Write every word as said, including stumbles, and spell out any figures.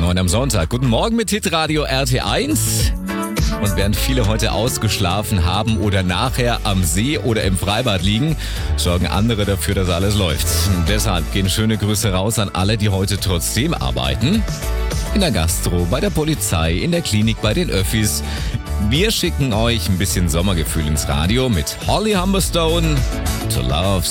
neun am Sonntag. Guten Morgen mit Hitradio R T eins. Und während viele heute ausgeschlafen haben oder nachher am See oder im Freibad liegen, sorgen andere dafür, dass alles läuft. Und deshalb gehen schöne Grüße raus an alle, die heute trotzdem arbeiten. In der Gastro, bei der Polizei, in der Klinik, bei den Öffis. Wir schicken euch ein bisschen Sommergefühl ins Radio mit Holly Humberstone, To Love.